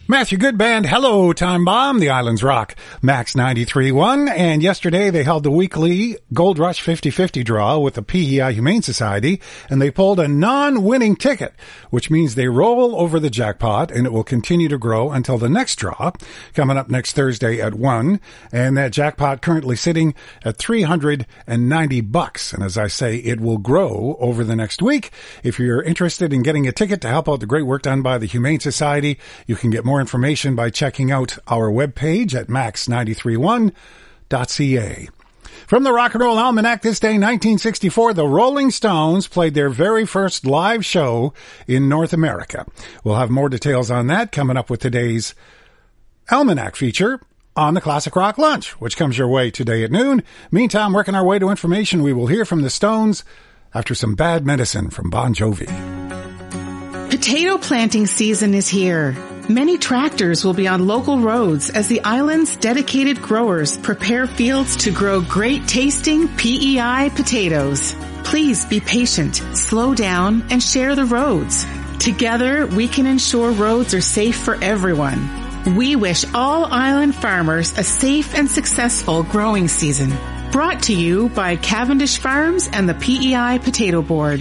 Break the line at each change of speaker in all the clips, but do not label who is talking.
Matthew Goodband, hello, Time Bomb, the Islands Rock, Max 93.1, and yesterday they held the weekly Gold Rush 50-50 draw with the PEI Humane Society, and they pulled a non-winning ticket, which means they roll over the jackpot, and it will continue to grow until the next draw, coming up next Thursday at 1, and that jackpot currently sitting at $390, and as I say, it will grow over the next week. If you're interested in getting a ticket to help out the great work done by the Humane Society, you can get more information by checking out our webpage at max931.ca. From the Rock and Roll Almanac, this day, 1964, the Rolling Stones played their very first live show in North America. We'll have more details on that coming up with today's Almanac feature on the Classic Rock Lunch, which comes your way today at noon. Meantime, working our way to information, we will hear from the Stones after some Bad Medicine from Bon Jovi.
Potato planting season is here. Many tractors will be on local roads as the island's dedicated growers prepare fields to grow great tasting PEI potatoes. Please be patient, slow down, and share the roads. Together, we can ensure roads are safe for everyone. We wish all island farmers a safe and successful growing season. Brought to you by Cavendish Farms and the PEI Potato Board.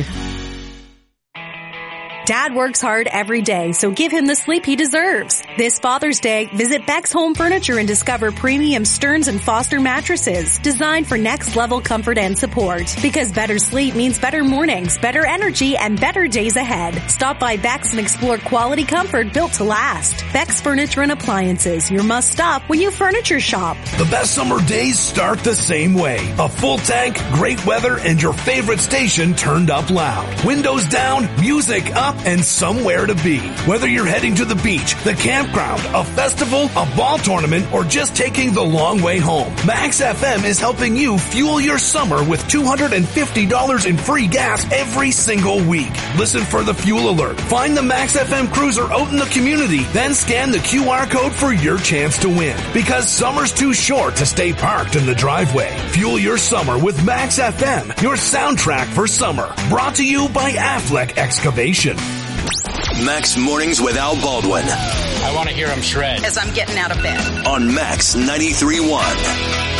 Dad works hard every day, so give him the sleep he deserves. This Father's Day, visit Beck's Home Furniture and discover premium Stearns & Foster mattresses designed for next-level comfort and support. Because better sleep means better mornings, better energy, and better days ahead. Stop by Beck's and explore quality comfort built to last. Beck's Furniture and Appliances, your must-stop when you furniture shop.
The best summer days start the same way. A full tank, great weather, and your favorite station turned up loud. Windows down, music up, and somewhere to be. Whether you're heading to the beach, the campground, a festival, a ball tournament, or just taking the long way home, Max FM is helping you fuel your summer with $250 in free gas every single week. Listen for the fuel alert. Find the Max FM cruiser out in the community, then scan the QR code for your chance to win. Because summer's too short to stay parked in the driveway. Fuel your summer with Max FM, your soundtrack for summer. Brought to you by Affleck Excavation.
Max Mornings with Al Baldwin.
I want to hear him shred.
As I'm getting out of bed.
On Max 93.1.